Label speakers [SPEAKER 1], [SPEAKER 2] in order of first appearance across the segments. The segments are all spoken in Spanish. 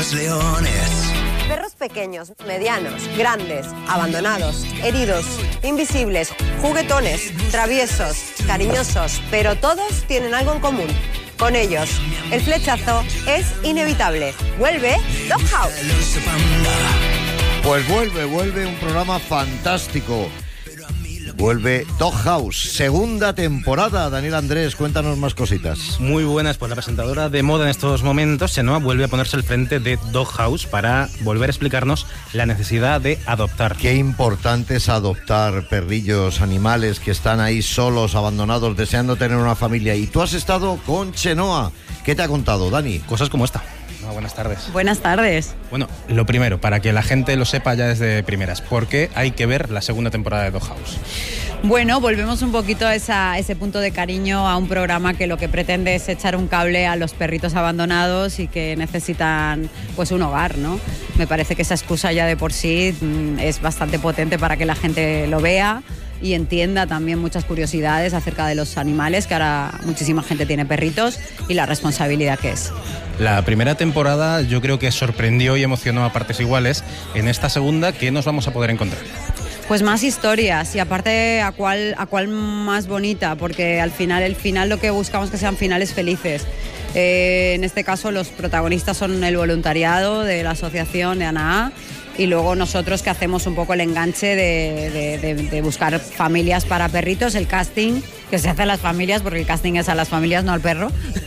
[SPEAKER 1] los leones.
[SPEAKER 2] Perros pequeños, medianos, grandes, abandonados, heridos, invisibles, juguetones, traviesos, cariñosos, pero todos tienen algo en común. Con ellos, el flechazo es inevitable. Vuelve Dog House.
[SPEAKER 3] Pues vuelve un programa fantástico. Vuelve Dog House, segunda temporada. Daniel Andrés, cuéntanos más cositas.
[SPEAKER 4] Muy buenas, pues la presentadora de moda en estos momentos, Chenoa, vuelve a ponerse al frente de Dog House para volver a explicarnos la necesidad de adoptar.
[SPEAKER 3] Qué importante es adoptar perrillos, animales que están ahí solos, abandonados, deseando tener una familia. Y tú has estado con Chenoa. ¿Qué te ha contado, Dani?
[SPEAKER 4] Cosas como esta. Buenas tardes.
[SPEAKER 5] Buenas tardes.
[SPEAKER 4] Bueno, lo primero, para que la gente lo sepa ya desde primeras, ¿por qué hay que ver la segunda temporada de Dog House?
[SPEAKER 5] Bueno, volvemos un poquito a ese punto de cariño a un programa que lo que pretende es echar un cable a los perritos abandonados y que necesitan pues un hogar, ¿no? Me parece que esa excusa ya de por sí es bastante potente para que la gente lo vea y entienda también muchas curiosidades acerca de los animales, que ahora muchísima gente tiene perritos, y la responsabilidad que es.
[SPEAKER 4] La primera temporada yo creo que sorprendió y emocionó a partes iguales. En esta segunda, ¿qué nos vamos a poder encontrar?
[SPEAKER 5] Pues más historias, y aparte a cuál más bonita, porque al final, el final lo que buscamos que sean finales felices. En este caso los protagonistas son el voluntariado de la asociación de ANAA, y luego nosotros que hacemos un poco el enganche de buscar familias para perritos, el casting que se hace a las familias, porque el casting es a las familias, no al perro.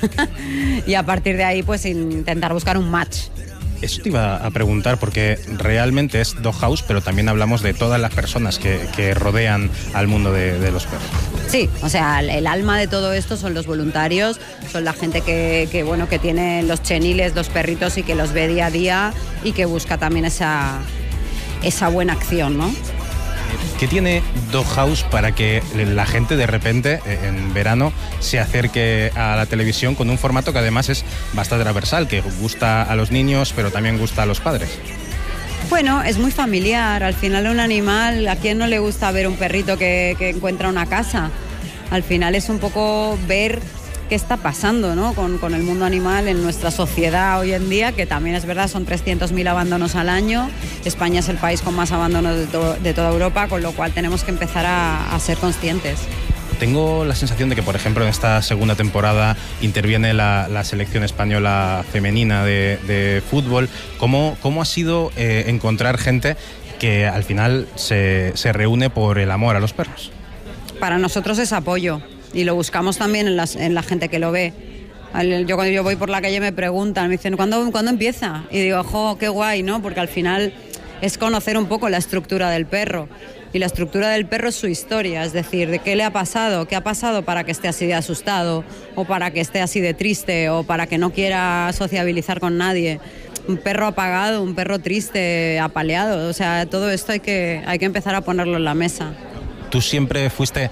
[SPEAKER 5] Y a partir de ahí pues intentar buscar un match.
[SPEAKER 4] Eso te iba a preguntar, porque realmente es Dog House, pero también hablamos de todas las personas que rodean al mundo de los perros.
[SPEAKER 5] Sí, o sea, el alma de todo esto son los voluntarios, son la gente que tiene los cheniles, los perritos, y que los ve día a día y que busca también esa buena acción, ¿no?
[SPEAKER 4] ¿Qué tiene Dog House para que la gente de repente, en verano, se acerque a la televisión con un formato que además es bastante transversal, que gusta a los niños, pero también gusta a los padres?
[SPEAKER 5] Bueno, es muy familiar. Al final un animal, ¿a quién no le gusta ver un perrito que encuentra una casa? Al final es un poco ver qué está pasando, ¿no? con el mundo animal en nuestra sociedad hoy en día, que también es verdad, son 300.000 abandonos al año. España es el país con más abandonos de toda Europa, con lo cual tenemos que empezar a ser conscientes.
[SPEAKER 4] Tengo la sensación de que, por ejemplo, en esta segunda temporada interviene la selección española femenina de fútbol. ¿Cómo ha sido encontrar gente que al final se reúne por el amor a los perros?
[SPEAKER 5] Para nosotros es apoyo, y lo buscamos también en la gente que lo ve. Yo cuando yo voy por la calle me preguntan, me dicen, ¿cuándo empieza? Y digo, ¡jo, qué guay!, ¿no? Porque al final es conocer un poco la estructura del perro. Y la estructura del perro es su historia, es decir, de qué le ha pasado, qué ha pasado para que esté así de asustado, o para que esté así de triste, o para que no quiera sociabilizar con nadie. Un perro apagado, un perro triste, apaleado, o sea, todo esto hay que empezar a ponerlo en la mesa.
[SPEAKER 4] Tú siempre fuiste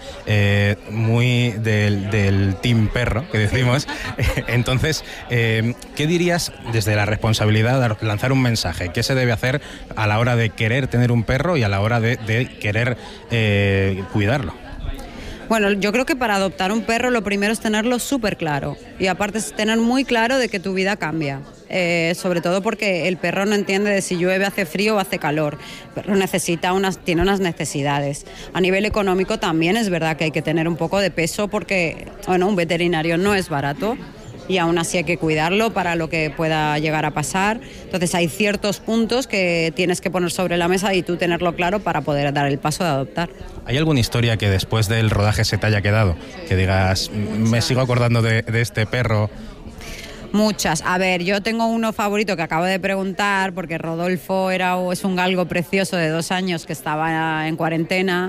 [SPEAKER 4] muy del team perro, que decimos. Entonces, ¿qué dirías desde la responsabilidad de lanzar un mensaje? ¿Qué se debe hacer a la hora de querer tener un perro y a la hora de querer cuidarlo?
[SPEAKER 5] Bueno, yo creo que para adoptar un perro lo primero es tenerlo súper claro, y aparte es tener muy claro de que tu vida cambia. Sobre todo porque el perro no entiende de si llueve, hace frío o hace calor. El perro tiene unas necesidades. A nivel económico también es verdad que hay que tener un poco de peso, porque un veterinario no es barato y aún así hay que cuidarlo para lo que pueda llegar a pasar. Entonces hay ciertos puntos que tienes que poner sobre la mesa y tú tenerlo claro para poder dar el paso de adoptar.
[SPEAKER 4] ¿Hay alguna historia que después del rodaje se te haya quedado? Que digas, me sigo acordando de este perro.
[SPEAKER 5] Muchas. A ver, yo tengo uno favorito que acabo de preguntar, porque Rodolfo es un galgo precioso de 2 años que estaba en cuarentena.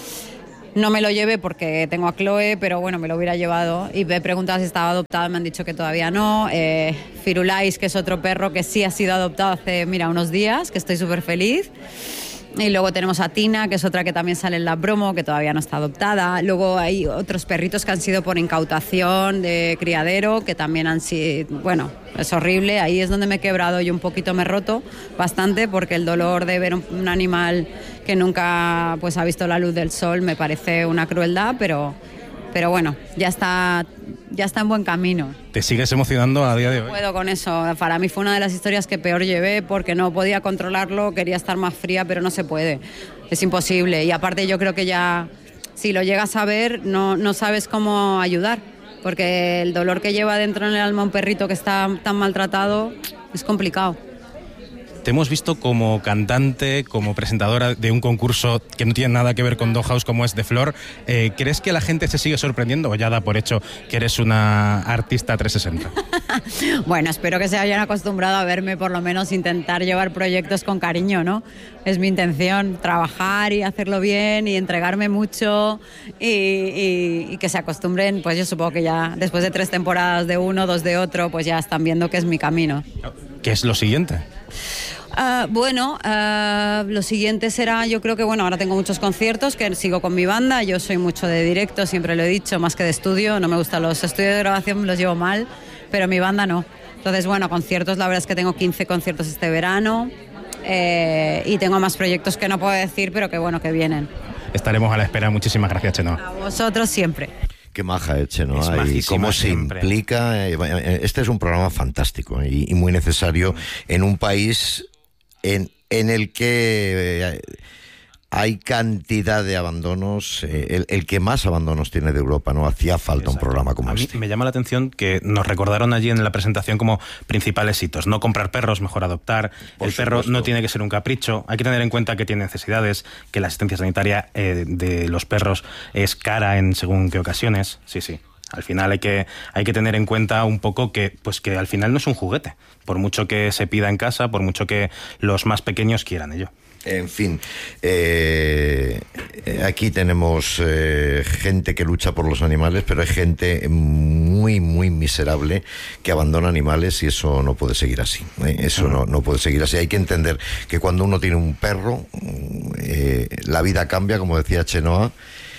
[SPEAKER 5] No me lo llevé porque tengo a Chloe, pero bueno, me lo hubiera llevado. Y me he preguntado si estaba adoptado, me han dicho que todavía no. Firulais, que es otro perro que sí ha sido adoptado hace, unos días, que estoy súper feliz. Y luego tenemos a Tina, que es otra que también sale en la promo, que todavía no está adoptada. Luego hay otros perritos que han sido por incautación de criadero, que también han sido... Bueno, es horrible. Ahí es donde me he quebrado y un poquito me he roto bastante, porque el dolor de ver un animal que nunca ha visto la luz del sol me parece una crueldad, pero pero bueno, ya está en buen camino.
[SPEAKER 4] ¿Te sigues emocionando a día de hoy?
[SPEAKER 5] Puedo con eso. Para mí fue una de las historias que peor llevé porque no podía controlarlo, quería estar más fría, pero no se puede. Es imposible. Y aparte yo creo que ya, si lo llegas a ver, no sabes cómo ayudar, porque el dolor que lleva dentro en el alma un perrito que está tan maltratado es complicado.
[SPEAKER 4] Te hemos visto como cantante, como presentadora de un concurso que no tiene nada que ver con Doghouse como es de Flor. ¿Crees que la gente se sigue sorprendiendo o ya da por hecho que eres una artista 360?
[SPEAKER 5] Bueno, espero que se hayan acostumbrado a verme, por lo menos intentar llevar proyectos con cariño, ¿no? Es mi intención, trabajar y hacerlo bien y entregarme mucho y que se acostumbren. Pues yo supongo que ya después de 3 temporadas de uno, 2 de otro, pues ya están viendo que es mi camino.
[SPEAKER 4] ¿Qué es lo siguiente?
[SPEAKER 5] Lo siguiente será, yo creo que ahora tengo muchos conciertos, que sigo con mi banda. Yo soy mucho de directo, siempre lo he dicho, más que de estudio. No me gustan los estudios de grabación, los llevo mal, pero mi banda no. Entonces, conciertos, la verdad es que tengo 15 conciertos este verano y tengo más proyectos que no puedo decir, pero que vienen.
[SPEAKER 4] Estaremos a la espera. Muchísimas gracias, Chenoa.
[SPEAKER 5] A vosotros siempre.
[SPEAKER 3] Qué maja, Chenoa, y cómo se implica. Este es un programa fantástico y muy necesario en un país en el que hay cantidad de abandonos, el que más abandonos tiene de Europa, ¿no? Hacía falta un programa como este.
[SPEAKER 4] A mí me llama la atención que nos recordaron allí en la presentación como principales hitos: no comprar perros, mejor adoptar. El perro no tiene que ser un capricho, hay que tener en cuenta que tiene necesidades, que la asistencia sanitaria de los perros es cara en según qué ocasiones. Sí. Al final hay que tener en cuenta un poco que al final no es un juguete, por mucho que se pida en casa, por mucho que los más pequeños quieran ello.
[SPEAKER 3] En fin, aquí tenemos gente que lucha por los animales, pero hay gente muy, muy miserable que abandona animales y eso no puede seguir así. Eso no puede seguir así. Hay que entender que cuando uno tiene un perro, la vida cambia, como decía Chenoa,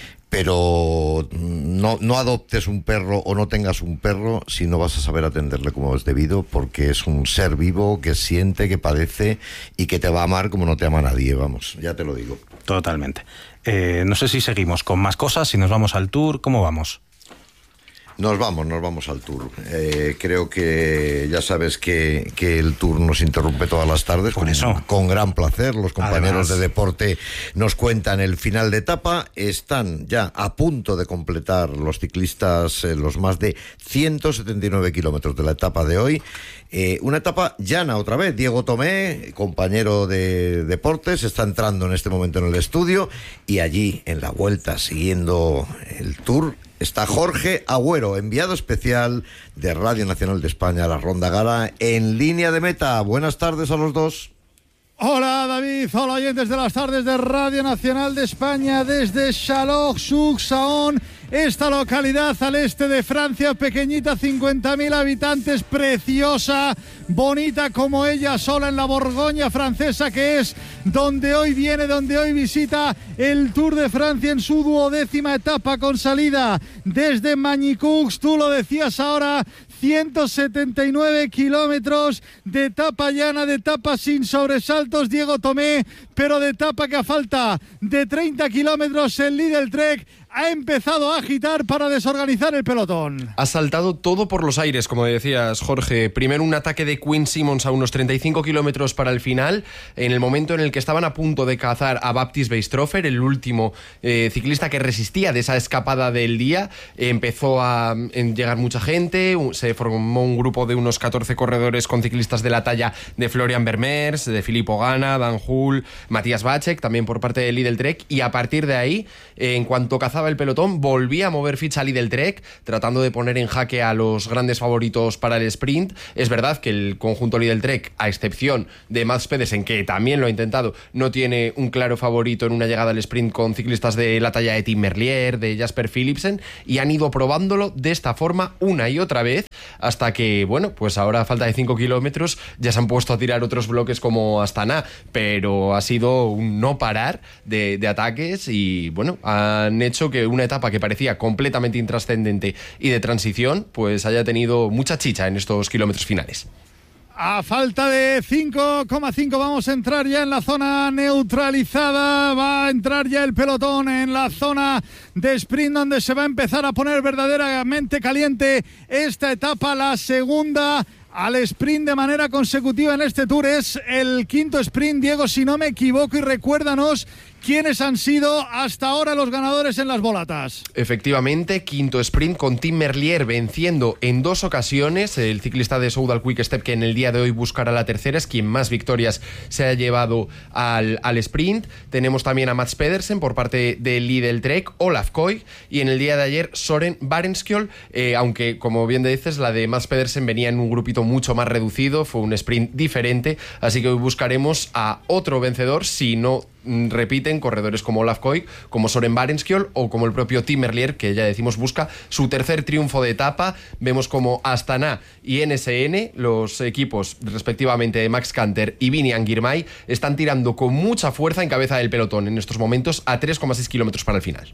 [SPEAKER 3] pero no adoptes un perro o no tengas un perro si no vas a saber atenderle como es debido, porque es un ser vivo que siente, que padece y que te va a amar como no te ama nadie, vamos, ya te lo digo.
[SPEAKER 4] Totalmente. No sé si seguimos con más cosas, si nos vamos al tour, ¿cómo vamos?
[SPEAKER 3] Nos vamos al tour. Creo que ya sabes que el tour nos interrumpe todas las tardes. Con gran placer. Los compañeros de deporte nos cuentan el final de etapa. Están ya a punto de completar los ciclistas los más de 179 kilómetros de la etapa de hoy. Una etapa llana otra vez. Diego Tomé, compañero de deportes, está entrando en este momento en el estudio y allí en la vuelta siguiendo el tour está Jorge Agüero, enviado especial de Radio Nacional de España a la Ronda Gala en línea de meta. Buenas tardes a los dos.
[SPEAKER 1] Hola David, hola oyentes de las tardes de Radio Nacional de España desde Chalon-sur-Saône, esta localidad al este de Francia, pequeñita, 50.000 habitantes, preciosa, bonita como ella sola en la Borgoña francesa, que es donde hoy visita el Tour de Francia en su 12ª etapa con salida desde Magny-Cours, tú lo decías ahora, 179 kilómetros de etapa llana, de etapa sin sobresaltos, Diego Tomé, pero de etapa que a falta de 30 kilómetros el Lidl Trek ha empezado a agitar para desorganizar el pelotón.
[SPEAKER 6] Ha saltado todo por los aires, como decías, Jorge. Primero un ataque de Quinn Simmons a unos 35 kilómetros para el final, en el momento en el que estaban a punto de cazar a Baptiste Weistrofer, el último ciclista que resistía de esa escapada del día. Empezó a llegar mucha gente, se formó un grupo de unos 14 corredores con ciclistas de la talla de Florian Vermeers, de Filippo Ganna, Dan Hull, Matías Vacek, también por parte de Lidl Trek, y a partir de ahí, en cuanto cazaba el pelotón, volvía a mover ficha Lidl Trek, tratando de poner en jaque a los grandes favoritos para el sprint. Es verdad que el conjunto Lidl Trek, a excepción de Mads Pedersen, que también lo ha intentado, no tiene un claro favorito en una llegada al sprint con ciclistas de la talla de Tim Merlier, de Jasper Philipsen, y han ido probándolo de esta forma una y otra vez, hasta que, bueno, pues ahora a falta de 5 kilómetros ya se han puesto a tirar otros bloques como Astana, pero ha sido un no parar de ataques y, bueno, han hecho que una etapa que parecía completamente intrascendente y de transición, pues haya tenido mucha chicha en estos kilómetros finales.
[SPEAKER 1] A falta de 5,5 vamos a entrar ya en la zona neutralizada, va a entrar ya el pelotón en la zona de sprint donde se va a empezar a poner verdaderamente caliente esta etapa, la segunda al sprint de manera consecutiva en este Tour. Es el quinto sprint, Diego, si no me equivoco, y recuérdanos quiénes han sido hasta ahora los ganadores en las volatas.
[SPEAKER 6] Efectivamente, quinto sprint con Tim Merlier venciendo en 2 ocasiones. El ciclista de Soudal Quick Step, que en el día de hoy buscará la tercera, es quien más victorias se ha llevado al sprint. Tenemos también a Mats Pedersen por parte del Lidl Trek, Olaf Koig, y en el día de ayer Søren Varenskjold, aunque como bien dices, la de Mats Pedersen venía en un grupito mucho más reducido, fue un sprint diferente, así que hoy buscaremos a otro vencedor si no repiten corredores como Olaf Koig, como Søren Varenskjold o como el propio Tim Merlier, que ya decimos busca su tercer triunfo de etapa. Vemos como Astana y NSN, los equipos respectivamente de Max Canter y Vinian Girmay, están tirando con mucha fuerza en cabeza del pelotón en estos momentos a 3,6 kilómetros para el final.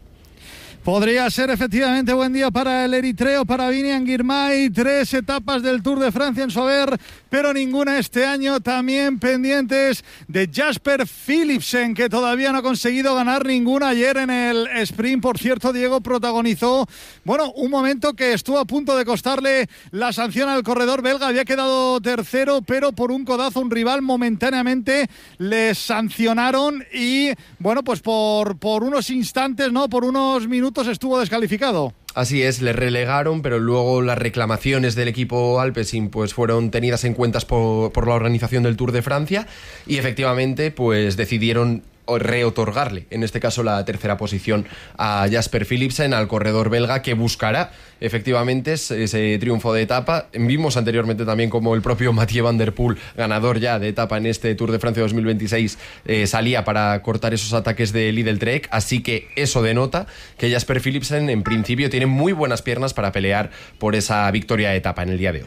[SPEAKER 1] Podría ser efectivamente buen día para el eritreo, para Vinian Girmay. 3 etapas del Tour de Francia en su haber, pero ninguna este año. También pendientes de Jasper Philipsen, que todavía no ha conseguido ganar ninguna. Ayer en el sprint, por cierto, Diego protagonizó, un momento que estuvo a punto de costarle la sanción al corredor belga. Había quedado tercero, pero por un codazo un rival momentáneamente le sancionaron y, pues por unos instantes, por unos minutos estuvo descalificado.
[SPEAKER 6] Así es, le relegaron, pero luego las reclamaciones del equipo Alpecin pues fueron tenidas en cuenta por la organización del Tour de Francia y efectivamente pues decidieron reotorgarle, en este caso la tercera posición a Jasper Philipsen, al corredor belga, que buscará efectivamente ese triunfo de etapa. Vimos anteriormente también como el propio Mathieu Van Der Poel, ganador ya de etapa en este Tour de Francia 2026, salía para cortar esos ataques de Lidl Trek, así que eso denota que Jasper Philipsen en principio tiene muy buenas piernas para pelear por esa victoria de etapa en el día de hoy.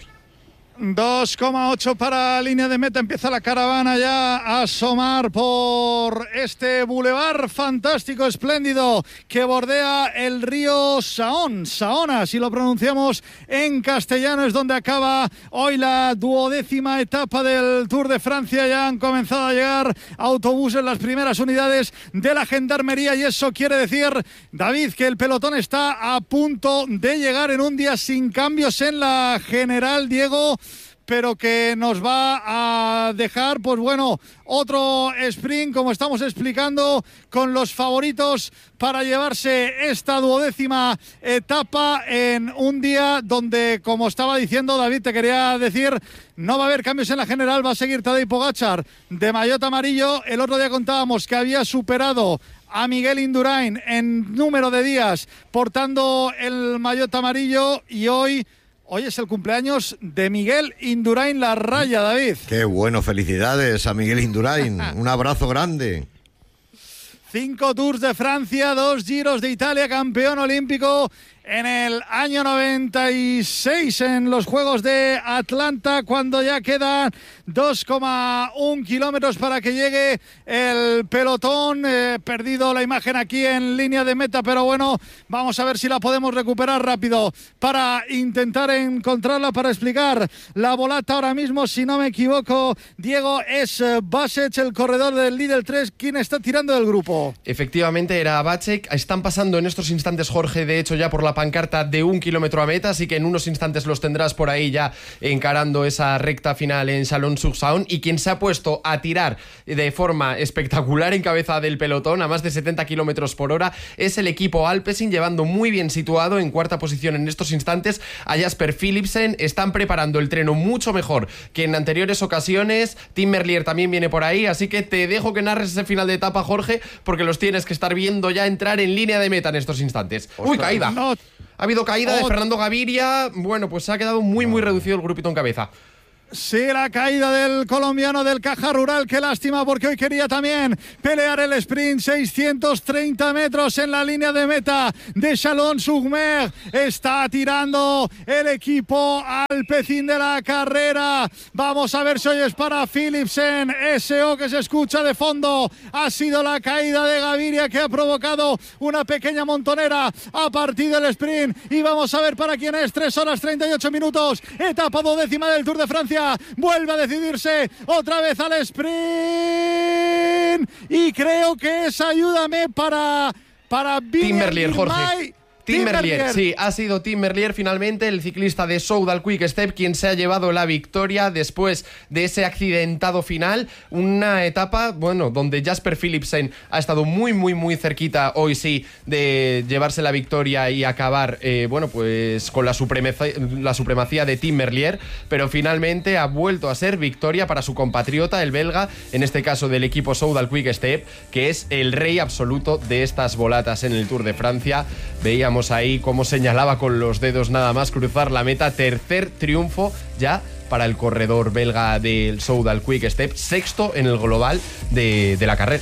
[SPEAKER 1] 2,8 para línea de meta. Empieza la caravana ya a asomar por este bulevar fantástico, espléndido, que bordea el río Saona, si lo pronunciamos en castellano. Es donde acaba hoy la 12ª etapa del Tour de Francia. Ya han comenzado a llegar autobuses, las primeras unidades de la gendarmería, y eso quiere decir, David, que el pelotón está a punto de llegar en un día sin cambios en la general, Diego, pero que nos va a dejar, otro sprint, como estamos explicando, con los favoritos para llevarse esta 12ª etapa en un día donde, como estaba diciendo David, te quería decir, no va a haber cambios en la general. Va a seguir Tadej Pogačar de maillot amarillo. El otro día contábamos que había superado a Miguel Indurain en número de días portando el maillot amarillo, y hoy es el cumpleaños de Miguel Indurain La Raya, David.
[SPEAKER 3] Qué bueno, felicidades a Miguel Indurain. Un abrazo grande.
[SPEAKER 1] 5 Tours de Francia, 2 Giros de Italia, campeón olímpico en el año 96 en los Juegos de Atlanta, cuando ya quedan 2,1 kilómetros para que llegue el pelotón. Perdido la imagen aquí en línea de meta, pero vamos a ver si la podemos recuperar rápido para intentar encontrarla, para explicar la volata ahora mismo. Si no me equivoco, Diego, es Vacek, el corredor del Lidl 3, quien está tirando del grupo.
[SPEAKER 6] Efectivamente era Vacek. Están pasando en estos instantes, Jorge, de hecho ya por la pancarta de 1 kilómetro a meta, así que en unos instantes los tendrás por ahí ya encarando esa recta final en Chalon-sur-Saône. Y quien se ha puesto a tirar de forma espectacular en cabeza del pelotón a más de 70 kilómetros por hora es el equipo Alpecin, llevando muy bien situado en cuarta posición en estos instantes a Jasper Philipsen. Están preparando el treno mucho mejor que en anteriores ocasiones. Tim Merlier también viene por ahí, así que te dejo que narres ese final de etapa, Jorge, porque los tienes que estar viendo ya entrar en línea de meta en estos instantes. ¡Uy, caída! No. Ha habido caída de Fernando Gaviria. Pues se ha quedado muy reducido el grupito en cabeza.
[SPEAKER 1] Sí, la caída del colombiano del Caja Rural, qué lástima, porque hoy quería también pelear el sprint. 630 metros en la línea de meta de Chalon-sur-Mer. Está tirando el equipo Alpecin de la carrera. Vamos a ver si hoy es para Philipsen. SO que se escucha de fondo. Ha sido la caída de Gaviria que ha provocado una pequeña montonera a partir del sprint. Y vamos a ver para quién es. 3 horas 38 minutos. Etapa 12ª del Tour de Francia. distancia, vuelve a decidirse otra vez al sprint y creo que es, ayúdame, para
[SPEAKER 6] Tim Merlier, Jorge.
[SPEAKER 1] Girmay.
[SPEAKER 6] Tim Merlier, sí, ha sido Tim Merlier finalmente, el ciclista de Soudal Quick Step, quien se ha llevado la victoria después de ese accidentado final. Una etapa, bueno, donde Jasper Philipsen ha estado muy cerquita hoy sí de llevarse la victoria y acabar, bueno, pues con la supremacía de Tim Merlier, pero finalmente ha vuelto a ser victoria para su compatriota, el belga, en este caso del equipo Soudal Quick Step, que es el rey absoluto de estas volatas en el Tour de Francia. Veíamos ahí cómo señalaba con los dedos nada más cruzar la meta. Tercer triunfo ya para el corredor belga del Soudal Quick Step, sexto en el global de la carrera.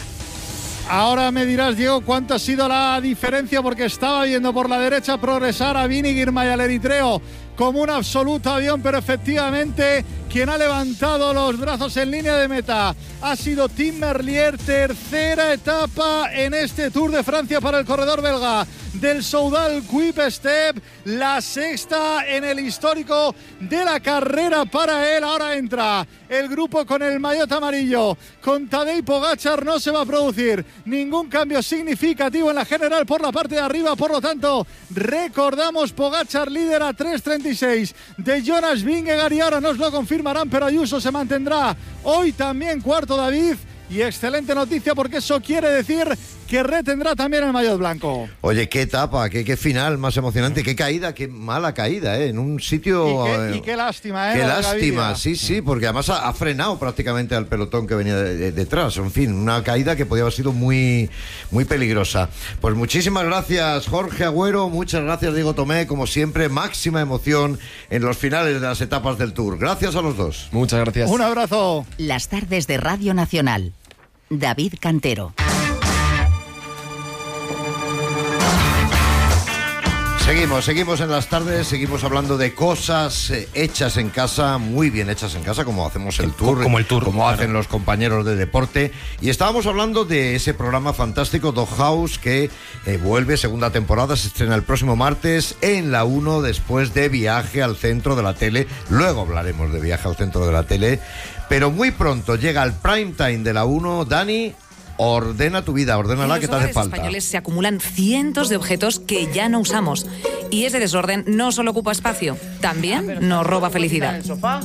[SPEAKER 1] Ahora me dirás, Diego, cuánto ha sido la diferencia, porque estaba viendo por la derecha progresar a Vini Girmay, al eritreo, como un absoluto avión, pero efectivamente quien ha levantado los brazos en línea de meta ha sido Tim Merlier. Tercera etapa en este Tour de Francia para el corredor belga del Soudal Quick Step, la sexta en el histórico de la carrera para él. Ahora entra el grupo con el maillot amarillo, con Tadej Pogačar. No se va a producir ningún cambio significativo en la general por la parte de arriba, por lo tanto recordamos, Pogačar líder a 3:36 de Jonas Vingegaard, y ahora nos lo confirmarán, pero Ayuso se mantendrá hoy también cuarto, David. Y excelente noticia, porque eso quiere decir que retendrá también el maillot blanco.
[SPEAKER 3] Oye, qué etapa, qué final más emocionante, qué caída, qué mala caída, en un sitio...
[SPEAKER 1] Y qué lástima,
[SPEAKER 3] Qué lástima, sí, porque además ha frenado prácticamente al pelotón que venía detrás. En fin, una caída que podía haber sido muy peligrosa. Pues muchísimas gracias, Jorge Agüero, muchas gracias, Diego Tomé, como siempre, máxima emoción en los finales de las etapas del Tour. Gracias a los dos.
[SPEAKER 6] Muchas gracias.
[SPEAKER 1] Un abrazo.
[SPEAKER 7] Las tardes de Radio Nacional. David Cantero.
[SPEAKER 3] Seguimos en las tardes, seguimos hablando de cosas hechas en casa, muy bien hechas en casa, como hacemos el Tour, como hacen los compañeros de deporte. Y estábamos hablando de ese programa fantástico, Doghouse, que vuelve, segunda temporada, se estrena el próximo martes en la 1, después de Viaje al Centro de la Tele. Luego hablaremos de Viaje al Centro de la Tele, pero muy pronto llega el prime time de la 1, Dani. Ordena tu vida, ordénala, que te hace falta.
[SPEAKER 8] En los españoles se acumulan cientos de objetos que ya no usamos. Y ese desorden no solo ocupa espacio, también nos roba felicidad.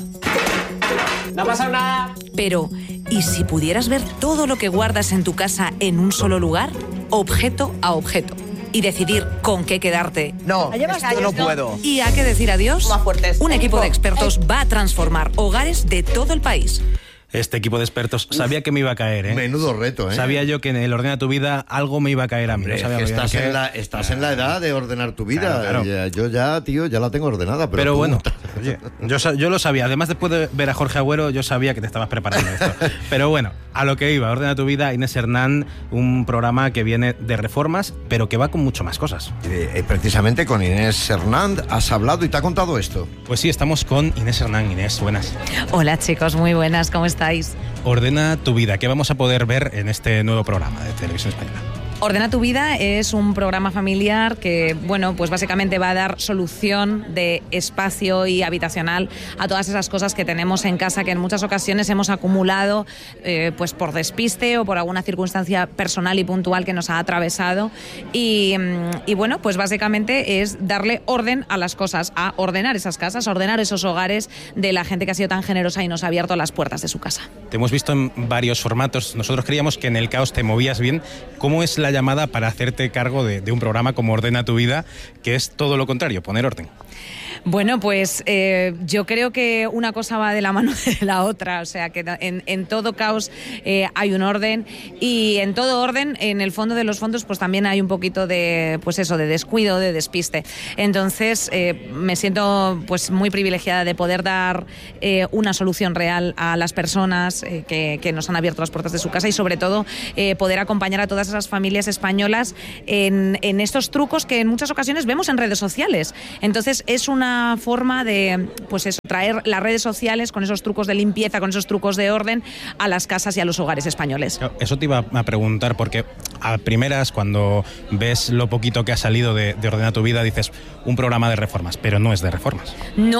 [SPEAKER 9] No pasa nada.
[SPEAKER 8] Pero, ¿y si pudieras ver todo lo que guardas en tu casa en un solo lugar? Objeto a objeto. Y decidir con qué quedarte.
[SPEAKER 9] No, yo no puedo.
[SPEAKER 8] ¿Y a qué decir adiós?
[SPEAKER 9] Más fuertes.
[SPEAKER 8] Un equipo de expertos va a transformar hogares de todo el país.
[SPEAKER 4] Este equipo de expertos sabía que me iba a caer, ¿eh?
[SPEAKER 3] Menudo reto, ¿eh?
[SPEAKER 4] Sabía yo que en el Ordena tu Vida algo me iba a caer a mí.
[SPEAKER 3] Hombre, no sabía estás en la edad de ordenar tu vida. Claro. Yo ya, tío, ya la tengo ordenada. Pero
[SPEAKER 4] bueno, oye, yo lo sabía. Además, después de ver a Jorge Agüero, yo sabía que te estabas preparando esto. Pero bueno, a lo que iba. Ordena tu Vida, Inés Hernán, un programa que viene de reformas, pero que va con mucho más cosas.
[SPEAKER 3] Precisamente con Inés Hernán has hablado y te ha contado esto.
[SPEAKER 4] Pues sí, estamos con Inés Hernán. Inés, buenas.
[SPEAKER 8] Hola chicos, muy buenas, ¿cómo estáis?
[SPEAKER 4] Ordena tu vida, ¿qué vamos a poder ver en este nuevo programa de Televisión Española?
[SPEAKER 8] Ordena tu vida es un programa familiar que, bueno, pues básicamente va a dar solución de espacio y habitacional a todas esas cosas que tenemos en casa, que en muchas ocasiones hemos acumulado pues por despiste o por alguna circunstancia personal y puntual que nos ha atravesado. Y bueno, pues básicamente es darle orden a las cosas, a ordenar esas casas, a ordenar esos hogares de la gente que ha sido tan generosa y nos ha abierto las puertas de su casa.
[SPEAKER 4] Te hemos visto en varios formatos. Nosotros creíamos que en el caos te movías bien. ¿Cómo es la llamada para hacerte cargo de un programa como Ordena tu Vida, que es todo lo contrario, poner orden?
[SPEAKER 8] Bueno, pues yo creo que una cosa va de la mano de la otra, o sea que en todo caos hay un orden, y en todo orden, en el fondo de los fondos, pues también hay un poquito de, pues eso, de descuido, de despiste. Entonces me siento pues muy privilegiada de poder dar una solución real a las personas que nos han abierto las puertas de su casa, y sobre todo poder acompañar a todas esas familias españolas en estos trucos que en muchas ocasiones vemos en redes sociales. Entonces es una forma de, pues eso, traer las redes sociales con esos trucos de limpieza, con esos trucos de orden a las casas y a los hogares españoles.
[SPEAKER 4] Eso te iba a preguntar, porque a primeras, cuando ves lo poquito que ha salido de Ordena tu Vida, dices un programa de reformas, pero no es de reformas.
[SPEAKER 8] No es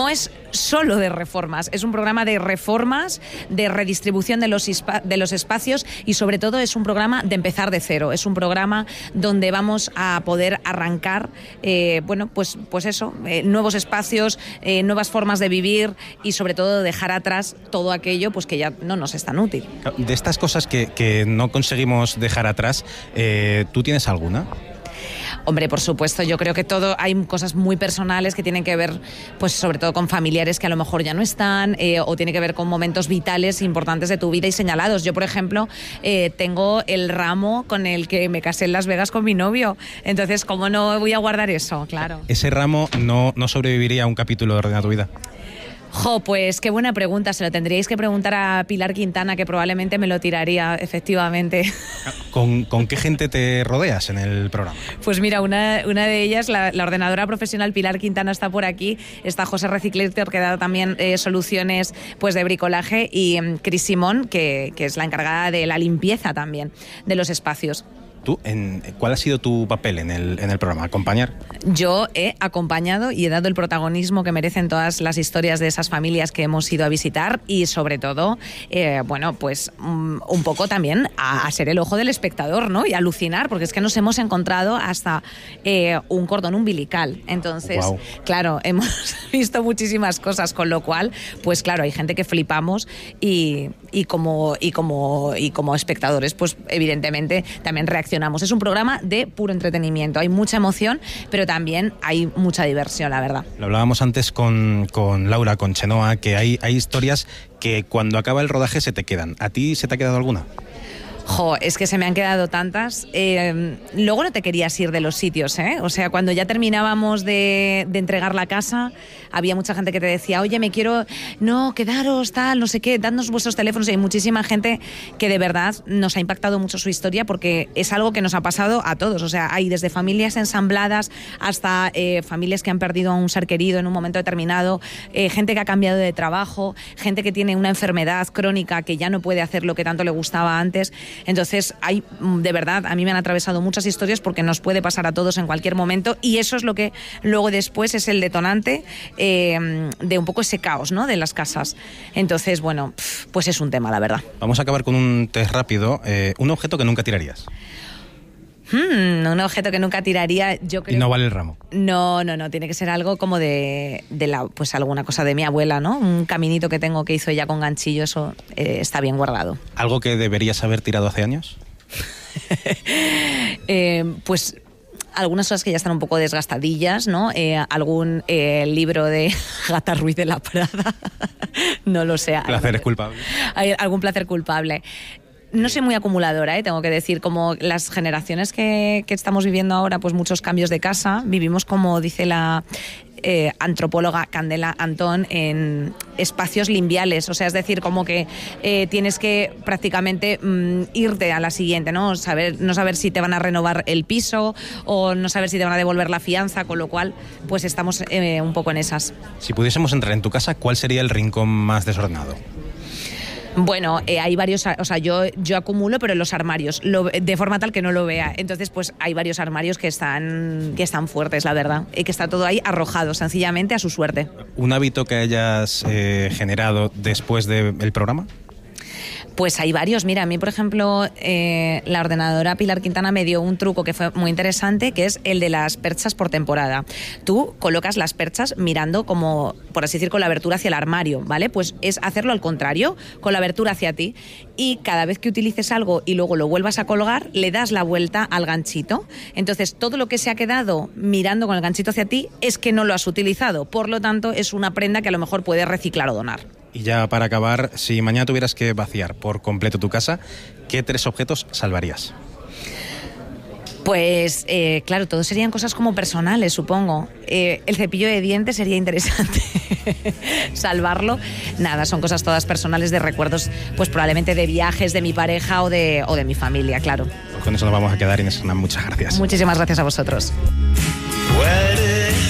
[SPEAKER 8] solo de reformas. Es un programa de reformas, de redistribución de los espacios y sobre todo es un programa de empezar de cero. Es un programa donde vamos a poder arrancar, pues eso, nuevos espacios, nuevas formas de vivir y sobre todo dejar atrás todo aquello pues que ya no nos es tan útil.
[SPEAKER 4] De estas cosas que no conseguimos dejar atrás, ¿tú tienes alguna?
[SPEAKER 8] Hombre, por supuesto, yo creo que hay cosas muy personales que tienen que ver, pues sobre todo con familiares que a lo mejor ya no están, o tiene que ver con momentos vitales importantes de tu vida y señalados. Yo, por ejemplo, tengo el ramo con el que me casé en Las Vegas con mi novio, entonces, ¿cómo no voy a guardar eso? Claro.
[SPEAKER 4] ¿Ese ramo no sobreviviría a un capítulo de Ordena tu vida?
[SPEAKER 8] Pues qué buena pregunta, se lo tendríais que preguntar a Pilar Quintana, que probablemente me lo tiraría, efectivamente.
[SPEAKER 4] ¿Con qué gente te rodeas en el programa?
[SPEAKER 8] Pues mira, una de ellas, la ordenadora profesional Pilar Quintana está por aquí, está José Reciclator, que da también soluciones pues de bricolaje, y Cris Simón, que es la encargada de la limpieza también de los espacios.
[SPEAKER 4] ¿Tú, cuál ha sido tu papel en el programa? ¿Acompañar?
[SPEAKER 8] Yo he acompañado y he dado el protagonismo que merecen todas las historias de esas familias que hemos ido a visitar y sobre todo, pues un poco también a ser el ojo del espectador, ¿no? Y alucinar, porque es que nos hemos encontrado hasta un cordón umbilical. Entonces, wow. Claro, hemos visto muchísimas cosas, con lo cual, pues claro, hay gente que flipamos y como espectadores, pues evidentemente también reaccionamos. Es un programa de puro entretenimiento, hay mucha emoción, pero también hay mucha diversión, la verdad.
[SPEAKER 4] Lo hablábamos antes con Laura, con Chenoa, que hay historias que cuando acaba el rodaje se te quedan. ¿A ti se te ha quedado alguna?
[SPEAKER 8] Es que se me han quedado tantas. Luego no te querías ir de los sitios, ¿eh? O sea, cuando ya terminábamos de entregar la casa, había mucha gente que te decía, oye, quedaros, tal, no sé qué, dadnos vuestros teléfonos. Y hay muchísima gente que de verdad nos ha impactado mucho su historia, porque es algo que nos ha pasado a todos. O sea, hay desde familias ensambladas hasta familias que han perdido a un ser querido en un momento determinado, gente que ha cambiado de trabajo, gente que tiene una enfermedad crónica que ya no puede hacer lo que tanto le gustaba antes. Entonces, de verdad, a mí me han atravesado muchas historias, porque nos puede pasar a todos en cualquier momento, y eso es lo que luego después es el detonante de un poco ese caos, ¿no?, de las casas. Entonces, bueno, pues es un tema, la verdad.
[SPEAKER 4] Vamos a acabar con un test rápido. Un objeto que nunca tirarías.
[SPEAKER 8] Un objeto que nunca tiraría, yo creo.
[SPEAKER 4] ¿Y no vale el ramo?
[SPEAKER 8] No, tiene que ser algo como pues alguna cosa de mi abuela, ¿no? Un caminito que tengo que hizo ella con ganchillo, eso está bien guardado.
[SPEAKER 4] ¿Algo que deberías haber tirado hace años?
[SPEAKER 8] Pues algunas cosas que ya están un poco desgastadillas, ¿no? Algún libro de Agatha Ruiz de la Prada, no lo sé.
[SPEAKER 4] ¿Placeres culpables?
[SPEAKER 8] Algún placer culpable. No soy muy acumuladora, tengo que decir, como las generaciones que estamos viviendo ahora, pues muchos cambios de casa, vivimos, como dice la antropóloga Candela Antón, en espacios limbiales, o sea, es decir, como que tienes que prácticamente irte a la siguiente, ¿no? No saber si te van a renovar el piso o no saber si te van a devolver la fianza, con lo cual, pues estamos un poco en esas.
[SPEAKER 4] Si pudiésemos entrar en tu casa, ¿cuál sería el rincón más desordenado?
[SPEAKER 8] Bueno, hay varios, o sea, yo acumulo, pero en los armarios, de forma tal que no lo vea. Entonces, pues hay varios armarios que están fuertes, la verdad, y que está todo ahí arrojado, sencillamente a su suerte.
[SPEAKER 4] ¿Un hábito que hayas generado después del programa?
[SPEAKER 8] Pues hay varios. Mira, a mí, por ejemplo, la ordenadora Pilar Quintana me dio un truco que fue muy interesante, que es el de las perchas por temporada. Tú colocas las perchas mirando, como, por así decir, con la abertura hacia el armario, ¿vale? Pues es hacerlo al contrario, con la abertura hacia ti. Y cada vez que utilices algo y luego lo vuelvas a colgar, le das la vuelta al ganchito. Entonces, todo lo que se ha quedado mirando con el ganchito hacia ti es que no lo has utilizado. Por lo tanto, es una prenda que a lo mejor puedes reciclar o donar.
[SPEAKER 4] Y ya para acabar, si mañana tuvieras que vaciar por completo tu casa, ¿qué 3 objetos salvarías?
[SPEAKER 8] Pues, claro, todos serían cosas como personales, supongo. El cepillo de dientes sería interesante salvarlo. Nada, son cosas todas personales, de recuerdos, pues probablemente de viajes de mi pareja o de mi familia, claro.
[SPEAKER 4] Pues con eso nos vamos a quedar, Inés Hernán. Muchas gracias.
[SPEAKER 8] Muchísimas gracias a vosotros.
[SPEAKER 4] Bueno,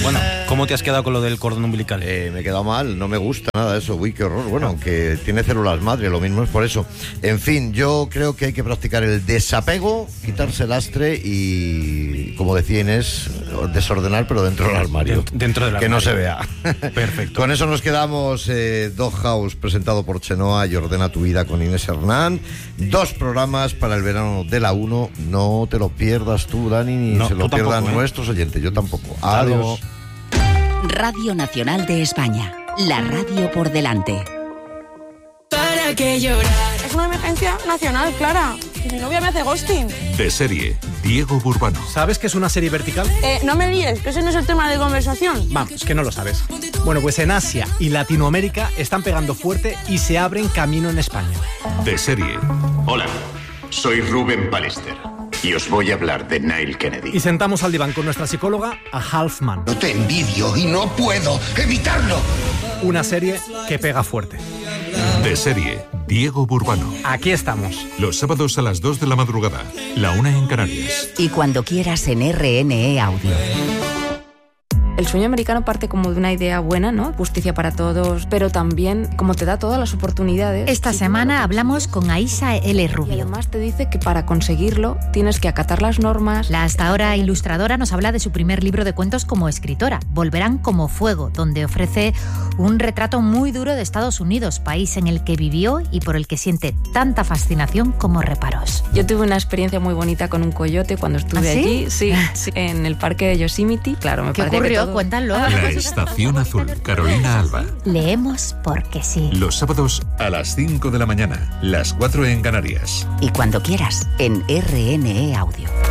[SPEAKER 10] ¿Cómo te has quedado con lo del cordón umbilical?
[SPEAKER 3] Me he quedado mal, no me gusta nada eso. Uy, qué horror. Bueno, aunque tiene células madre, lo mismo es por eso. En fin, yo creo que hay que practicar el desapego, quitarse el lastre y, como decía Inés, desordenar, pero dentro del armario.
[SPEAKER 10] Dentro del armario.
[SPEAKER 3] Que no se vea.
[SPEAKER 10] Perfecto.
[SPEAKER 3] Con eso nos quedamos. Doghouse, presentado por Chenoa, y Ordena tu vida con Inés Hernán. 2 programas para el verano de la 1. No te lo pierdas tú, Dani, ni
[SPEAKER 10] No,
[SPEAKER 3] se lo
[SPEAKER 10] tú
[SPEAKER 3] pierdan
[SPEAKER 10] tampoco,
[SPEAKER 3] nuestros oyentes. Yo tampoco. Adiós.
[SPEAKER 7] Radio Nacional de España. La radio por delante.
[SPEAKER 11] ¿Para qué llorar? Es una emergencia nacional, Clara. Mi novia me hace ghosting.
[SPEAKER 12] De serie, Diego Burbano.
[SPEAKER 13] ¿Sabes qué es una serie vertical?
[SPEAKER 11] No me líes, que ese no es el tema de conversación.
[SPEAKER 13] Vamos, que no lo sabes. Bueno, pues en Asia y Latinoamérica están pegando fuerte y se abren camino en España.
[SPEAKER 12] De serie.
[SPEAKER 14] Hola, soy Rubén Pallister y os voy a hablar de Neil Kennedy.
[SPEAKER 13] Y sentamos al diván con nuestra psicóloga, a Halfman.
[SPEAKER 15] No te envidio y no puedo evitarlo.
[SPEAKER 13] Una serie que pega fuerte.
[SPEAKER 12] De serie, Diego Burbano.
[SPEAKER 13] Aquí estamos.
[SPEAKER 12] Los sábados a las 2 de la madrugada, la 1 en Canarias.
[SPEAKER 7] Y cuando quieras en RNE Audio.
[SPEAKER 16] El sueño americano parte como de una idea buena, ¿no? Justicia para todos, pero también como te da todas las oportunidades.
[SPEAKER 17] Esta semana hablamos con Aisha L. Rubio.
[SPEAKER 16] Y además te dice que para conseguirlo tienes que acatar las normas.
[SPEAKER 17] La hasta ahora ilustradora nos habla de su primer libro de cuentos como escritora, Volverán como fuego, donde ofrece un retrato muy duro de Estados Unidos, país en el que vivió y por el que siente tanta fascinación como reparos.
[SPEAKER 16] Yo tuve una experiencia muy bonita con un coyote cuando estuve allí, sí, en el parque de Yosemite. Claro, me parece que todo...
[SPEAKER 17] Cuéntalo.
[SPEAKER 12] La Estación Azul, Carolina Alba.
[SPEAKER 17] Leemos porque sí.
[SPEAKER 12] Los sábados a las 5 de la mañana, las 4 en Canarias.
[SPEAKER 7] Y cuando quieras, en RNE Audio.